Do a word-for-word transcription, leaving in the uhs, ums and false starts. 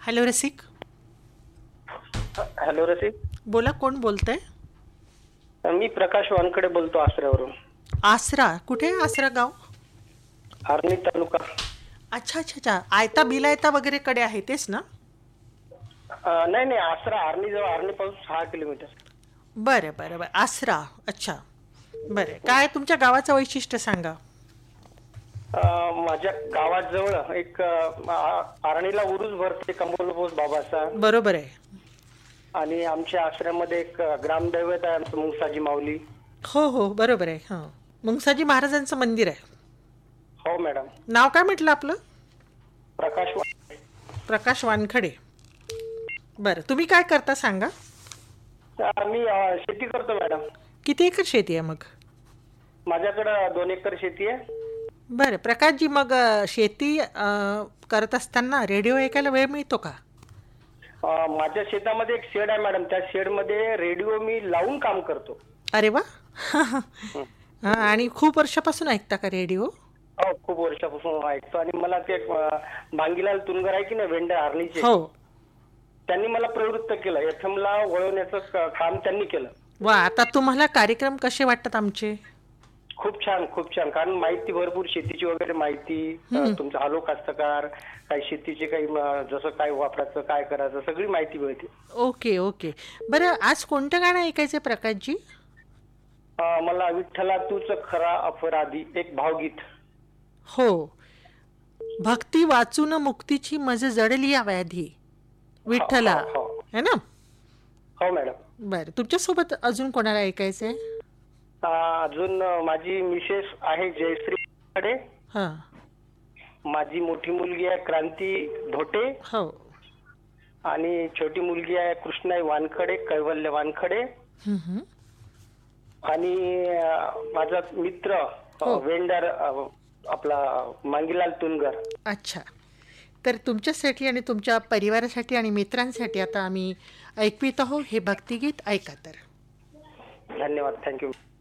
Hello रसिक. Hello रसिक. बोला, कोण बोलतंय? मी प्रकाश वानखडे बोलतो आसऱ्यावरून. आसरा? कुठे आहे आसरा गाव? आर्णी तालुका. अच्छा अच्छा अच्छा. आयता बिलायता वगैरे कडे आहे तेच ना? अं, नाही नाही, आसरा आर्णी जवळ, आर्णी पासून सहा किलोमीटर. बरं बरं बरं. आसरा. अच्छा. बरं, काय तुमच्या गावाचं वैशिष्ट्य सांगा. अं, माझ्या गावाजवळ एक अं, आ- आर्णीला उरूस भरते कंबोलबोस बाबाचा. बरोबर आहे. आणि आमच्या आश्रमामध्ये एक अं, ग्रामदैवत आहे आमचं मुंगसाजी माऊली. हो हो बरोबर आहे. हां, मुंगसाजी महाराजांचं मंदिर आहे. हो मॅडम. नाव काय म्हटलं आपलं? प्रकाश वा- प्रकाश वानखडे. बरं, तुम्ही काय करता सांगा. अं, मी अं, शेती करतो मॅडम. किती एकर शेती आहे मग? माझ्याकडं दोन एकर शेती आहे. बरं प्रकाशजी, मग अ, शेती अ, करत असताना रेडिओ ऐकायला वेळ मिळतो का? अं, माझ्या शेतामध्ये एक शेड आहे मॅडम, त्या शेडमध्ये रेडिओ मी लावून काम करतो. अरे वा. हं. हां, आणि खूप वर्षापासून ऐकता का रेडिओ? हो, खूप वर्षापासून ऐकतो. आणि मला ते अं, भांगीलाल तुनगर आहे की नाही, वेंडे आर्णीचे, हो. त्यांनी मला प्रवृत्त केलं. एफ एम ला वळवण्याचं क- काम त्यांनी केलं. वा, आता तुम्हाला कार्यक्रम कसे वाटतात आमचे? खूप छान, खूप छान. कारण माहिती भरपूर, शेतीची वगैरे माहिती, अं, तुमचा हलो कास्तकार, काही शेतीचे काही अं, जसं काय वापरायचं, काय करायचं, सगळी माहिती मिळते. Okay okay. बरं, आज कोणतं गाणं ऐकायचं प्रकाशजी? अं, मला विठ्ठला तूच खरा अपराधी, एक भावगीत. हो. भक्ती वाचून मुक्तीची मज जडली या व्याधी हो विठ्ठला, हो हो. है ना? हो मॅडम. बरं, तुमच्यासोबत अजून कोणाला ऐकायचंय? अं, अजून अं, माझी मिसेस आहे जयश्री कडे. हां. माझी मोठी मुलगी आहे क्रांती धोटे. हो. आणि छोटी मुलगी आहे कृष्णाई वानखडे, कैवल्य वानखडे. हं, हं. आणि अं, माझा मित्र हो. अं, वेंडर अं, आपला मांगीलाल तुनगर. अच्छा. तर तुमच्यासाठी आणि तुमच्या परिवारासाठी आणि मित्रांसाठी आता आम्ही ऐकवित आहोत हे भक्तिगीत. ऐका तर. धन्यवाद, थँक्यू.